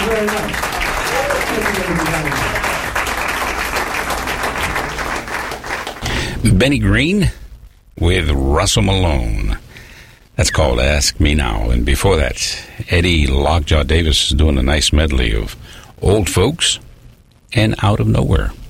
very much. Benny Green with Russell Malone. That's called Ask Me Now. And before that, Eddie Lockjaw Davis is doing a nice medley of Old Folks and Out of Nowhere.